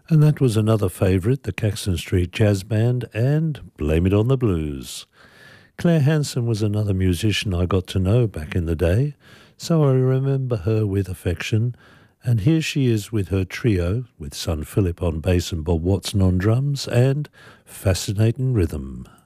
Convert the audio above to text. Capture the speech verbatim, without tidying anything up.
And that was another favourite, the Caxton Street Jazz Band and Blame It on the Blues. Claire Hansen was another musician I got to know back in the day, so I remember her with affection, and here she is with her trio, with son Philip on bass and Bob Watson on drums, and Fascinating Rhythm.